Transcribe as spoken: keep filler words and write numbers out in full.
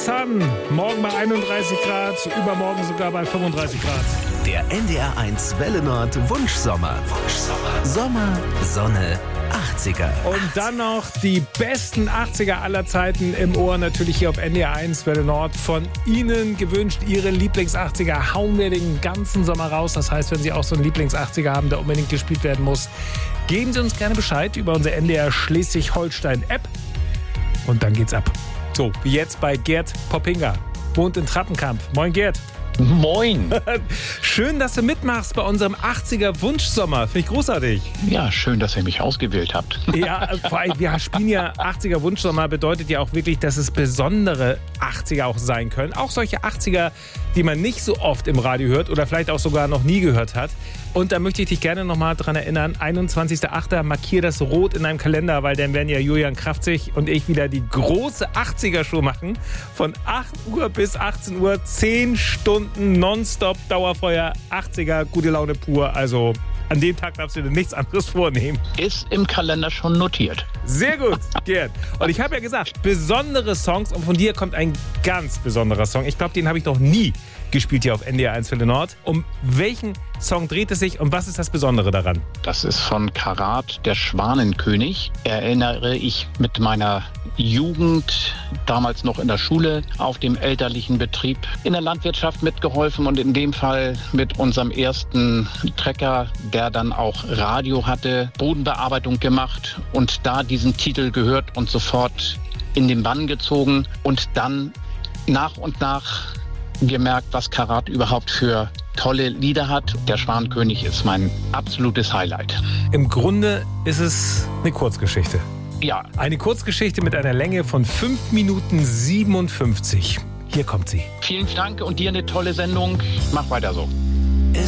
Sun. Morgen bei einunddreißig Grad, übermorgen sogar bei fünfunddreißig Grad. Der N D R eins Welle Nord Wunschsommer. Wunschsommer. Sommer, Sonne, achtziger. Und dann noch die besten achtziger aller Zeiten im Ohr. Natürlich hier auf N D R eins Welle Nord. Von Ihnen gewünscht, Ihre Lieblings-achtziger hauen wir den ganzen Sommer raus. Das heißt, wenn Sie auch so einen Lieblings-achtziger haben, der unbedingt gespielt werden muss, geben Sie uns gerne Bescheid über unsere N D R Schleswig-Holstein-App. Und dann geht's ab. So, wie jetzt bei Gerd Poppinga. Wohnt in Trappenkamp. Moin, Gerd. Moin. Schön, dass du mitmachst bei unserem achtziger Wunschsommer. Finde ich großartig. Ja, schön, dass ihr mich ausgewählt habt. Ja, vor allem, wir spielen ja achtziger Wunschsommer, bedeutet ja auch wirklich, dass es besondere achtziger auch sein können. Auch solche achtziger, die man nicht so oft im Radio hört oder vielleicht auch sogar noch nie gehört hat. Und da möchte ich dich gerne nochmal dran erinnern, einundzwanzigster achter markier das rot in deinem Kalender, weil dann werden ja Julian Kraftzig und ich wieder die große achtziger-Show machen. Von acht Uhr bis achtzehn Uhr, zehn Stunden nonstop Dauerfeuer, achtziger, gute Laune pur. Also an dem Tag darfst du dir nichts anderes vornehmen. Ist im Kalender schon notiert. Sehr gut, Gerd. Und ich habe ja gesagt, besondere Songs, und von dir kommt ein ganz besonderer Song. Ich glaube, den habe ich noch nie gespielt hier auf N D R eins Welle Nord. Um welchen Song dreht es sich und was ist das Besondere daran? Das ist von Karat, der Schwanenkönig. Erinnere ich mit meiner Jugend, damals noch in der Schule, auf dem elterlichen Betrieb in der Landwirtschaft mitgeholfen und in dem Fall mit unserem ersten Trecker, der dann auch Radio hatte, Bodenbearbeitung gemacht und da diesen Titel gehört und sofort in den Bann gezogen und dann nach und nach gemerkt, was Karat überhaupt für tolle Lieder hat. Der Schwanenkönig ist mein absolutes Highlight. Im Grunde ist es eine Kurzgeschichte. Ja. Eine Kurzgeschichte mit einer Länge von fünf Minuten siebenundfünfzig. Hier kommt sie. Vielen Dank und dir eine tolle Sendung. Mach weiter so.